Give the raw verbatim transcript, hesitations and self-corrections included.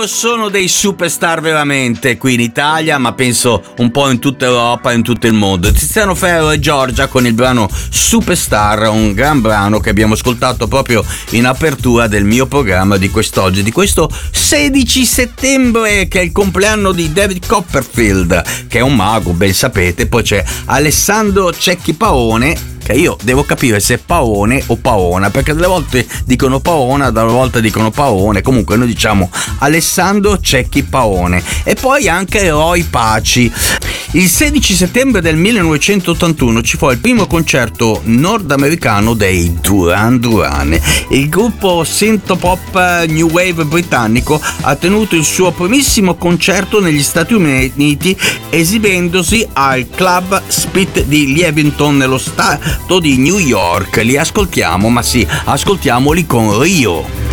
loro sono dei superstar veramente qui in Italia, ma penso un po' in tutta Europa e in tutto il mondo. Tiziano Ferro e Giorgia con il brano Superstar, un gran brano che abbiamo ascoltato proprio in apertura del mio programma di quest'oggi, di questo sedici settembre, che è il compleanno di David Copperfield, che è un mago, ben sapete. Poi c'è Alessandro Cecchi Paone, che io devo capire se è Paone o Paona, perché delle volte dicono Paona, delle volte dicono Paone. Comunque noi diciamo Alessandro Cecchi Paone. E poi anche Roy Paci. Il sedici settembre del millenovecentottantuno ci fu il primo concerto nordamericano dei Duran Duran. Il gruppo synth-pop new wave britannico ha tenuto il suo primissimo concerto negli Stati Uniti, esibendosi al Club Spit di Livingston nello stato di New York. Li ascoltiamo, ma sì, ascoltiamoli con Rio.